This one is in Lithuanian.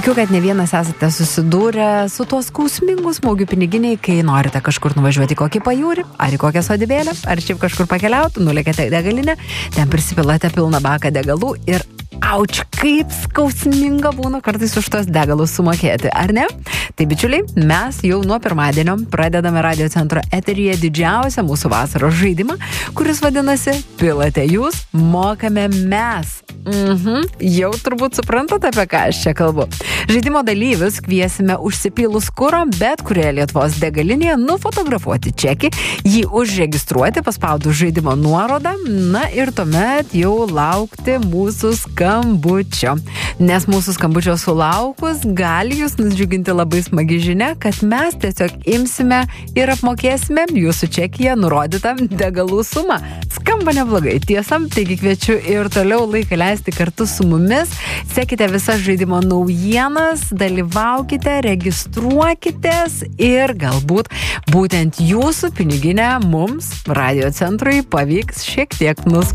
Tikiu, kad ne vienas esate susidūrę su tuo skausmingu smūgiu piniginiai, kai norite kažkur nuvažiuoti į kokį pajūrį, ar į kokią sodybėlę, ar šiaip kažkur pakeliauti, nulėkėte į degalinę, ten prisipilate pilną baką degalų ir auč, kaip skausminga būna kartais už tos degalus sumokėti, ar ne? Tai bičiuliai, mes jau nuo pirmadienio pradedame Radio Centro eteryje didžiausią mūsų vasaros žaidimą, kuris vadinasi Pilate jūs, mokame mes. Jau turbūt suprantate, apie ką aš čia kalbu. Žaidimo dalyvius kviesime užsipylus kuro bet kurioje Lietuvos degalinėje nufotografuoti čekį, jį užregistruoti, paspaudus žaidimo nuorodą, na ir tuomet jau laukti mūsų skambučio. Nes mūsų skambučio sulaukus gali jūs nudžiuginti labai smagi žinia, kad mes tiesiog imsime ir apmokėsime jūsų čekyje nurodytą degalų sumą. Skamba neblogai, tiesa, taigi kviečiu ir toliau laiką leisti kartu su mumis. Sekite visas žaidimo naujienas, dalyvaukite, registruokitės ir galbūt būtent jūsų piniginę mums, Radio Centrui, pavyks šiek tiek